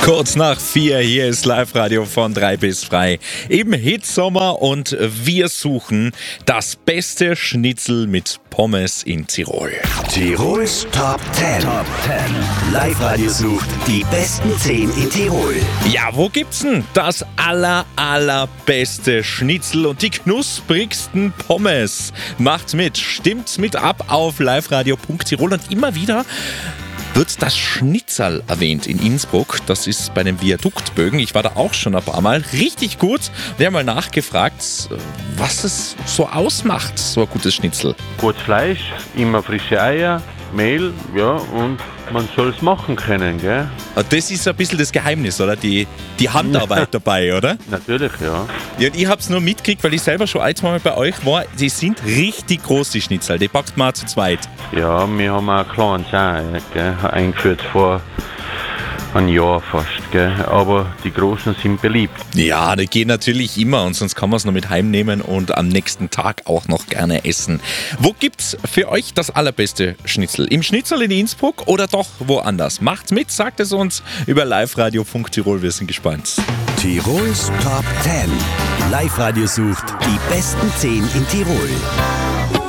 Kurz nach 4, hier ist Live-Radio von 3 bis frei im Hitsommer und wir suchen das beste Schnitzel mit Pommes in Tirol. Tirols Top 10. Live-Radio sucht die besten 10 in Tirol. Ja, wo gibt's denn das allerbeste Schnitzel und die knusprigsten Pommes? Macht mit, stimmt mit ab auf liveradio.tirol und immer wieder wird das Schnitzel erwähnt in Innsbruck. Das ist bei den Viaduktbögen. Ich war da auch schon ein paar Mal. Richtig gut. Wir haben mal nachgefragt, was es so ausmacht, so ein gutes Schnitzel. Gutes Fleisch, immer frische Eier, Mehl, ja, und man soll es machen können, gell? Das ist ein bisschen das Geheimnis, oder? Die Handarbeit dabei, oder? Natürlich, ja. Ja, und ich hab's nur mitgekriegt, weil ich selber schon ein, zwei Mal bei euch war. Die sind richtig groß, die Schnitzel. Die packt man auch zu zweit. Ja, wir haben auch kleines auch, gell, eingeführt vor einem Jahr fast, gell? Aber die Großen sind beliebt. Ja, die gehen natürlich immer und sonst kann man es noch mit heimnehmen und am nächsten Tag auch noch gerne essen. Wo gibt's für euch das allerbeste Schnitzel? Im Schnitzel in Innsbruck oder doch woanders? Macht mit, sagt es uns über liveradio.tirol. Wir sind gespannt. Tirols Top 10. Live-Radio sucht die besten 10 in Tirol.